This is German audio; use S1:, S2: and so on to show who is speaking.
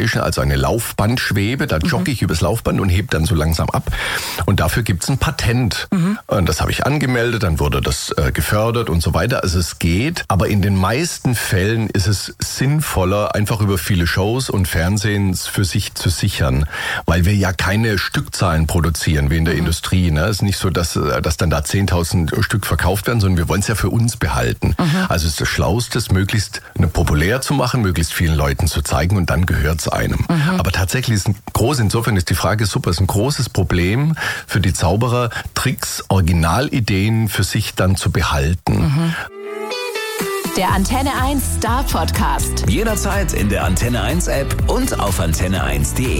S1: Station, also eine Laufbandschwebe. Da jogge ich übers Laufband und hebe dann so langsam ab. Und dafür gibt's ein Patent. Und das habe ich angemeldet, dann wurde das gefördert und so weiter. Also es geht, aber in den meisten Fällen ist es sinnvoller, einfach über viele Shows und Fernsehens für sich zu sichern, weil wir ja keine Stückzahlen produzieren wie in der Industrie. Ne? Es ist nicht so, dass dann da 10.000 Stück verkauft werden, sondern wir wollen es ja für uns behalten. Also es ist das Schlauste, es möglichst populär zu machen, möglichst vielen Leuten zu zeigen und dann gehört es einem. Aber tatsächlich ist insofern ist die Frage super, ist ein großes Problem für die Zauberer, Tricks, Originalideen für sich dann zu behalten.
S2: Der Antenne 1 Star Podcast.
S3: Jederzeit in der Antenne 1 App und auf antenne1.de.